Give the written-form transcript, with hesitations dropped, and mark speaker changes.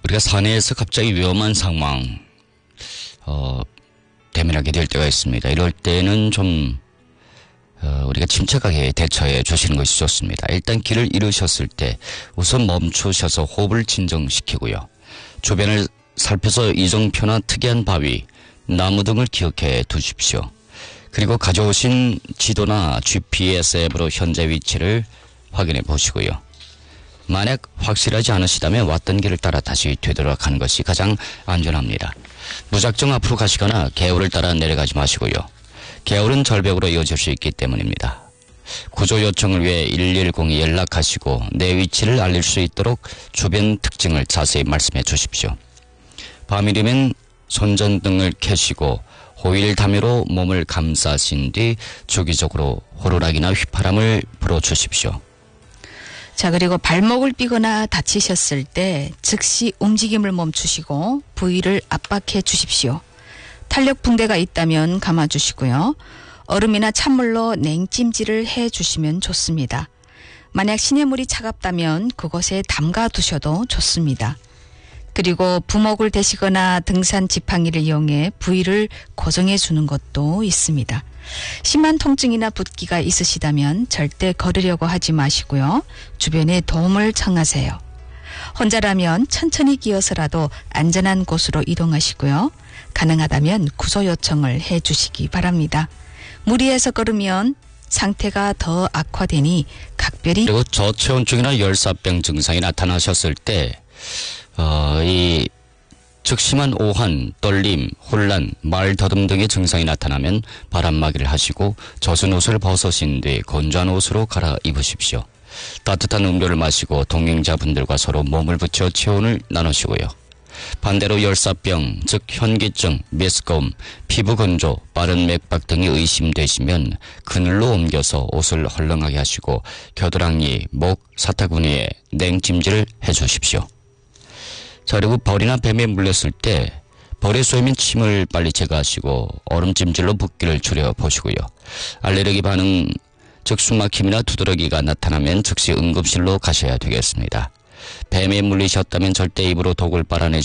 Speaker 1: 우리가 산에서 갑자기 위험한 상황 대면하게 될 때가 있습니다. 이럴 때는 좀 우리가 침착하게 대처해 주시는 것이 좋습니다. 일단 길을 잃으셨을 때 우선 멈추셔서 호흡을 진정시키고요. 주변을 살펴서 이정표나 특이한 바위, 나무 등을 기억해 두십시오. 그리고 가져오신 지도나 GPS 앱으로 현재 위치를 확인해 보시고요. 만약 확실하지 않으시다면 왔던 길을 따라 다시 되돌아가는 것이 가장 안전합니다. 무작정 앞으로 가시거나 개울을 따라 내려가지 마시고요. 개울은 절벽으로 이어질 수 있기 때문입니다. 구조 요청을 위해 110에 연락하시고 내 위치를 알릴 수 있도록 주변 특징을 자세히 말씀해 주십시오. 밤이되면 손전등을 켜시고 호일 담요로 몸을 감싸신 뒤 주기적으로 호루라기나 휘파람을 불어주십시오.
Speaker 2: 자, 그리고 발목을 삐거나 다치셨을 때 즉시 움직임을 멈추시고 부위를 압박해 주십시오. 탄력 붕대가 있다면 감아주시고요. 얼음이나 찬물로 냉찜질을 해 주시면 좋습니다. 만약 시냇물이 차갑다면 그곳에 담가 두셔도 좋습니다. 그리고 부목을 대시거나 등산 지팡이를 이용해 부위를 고정해 주는 것도 있습니다. 심한 통증이나 붓기가 있으시다면 절대 걸으려고 하지 마시고요. 주변에 도움을 청하세요. 혼자라면 천천히 기어서라도 안전한 곳으로 이동하시고요. 가능하다면 구조 요청을 해 주시기 바랍니다. 무리해서 걸으면 상태가 더 악화되니 각별히
Speaker 1: 그리고 저체온증이나 열사병 증상이 나타나셨을 때 즉심한 오한, 떨림, 혼란, 말 더듬 등의 증상이 나타나면 바람막이를 하시고 젖은 옷을 벗으신 뒤 건조한 옷으로 갈아입으십시오. 따뜻한 음료를 마시고 동행자분들과 서로 몸을 붙여 체온을 나누시고요. 반대로 열사병, 즉 현기증, 메스꺼움, 피부 건조, 빠른 맥박 등이 의심되시면 그늘로 옮겨서 옷을 헐렁하게 하시고 겨드랑이, 목, 사타구니에 냉찜질을 해주십시오. 자, 그리고 벌이나 뱀에 물렸을 때 벌에 쏘이면 침을 빨리 제거하시고 얼음찜질로 붓기를 줄여보시고요. 알레르기 반응, 즉 숨막힘이나 두드러기가 나타나면 즉시 응급실로 가셔야 되겠습니다. 뱀에 물리셨다면 절대 입으로 독을 빨아내지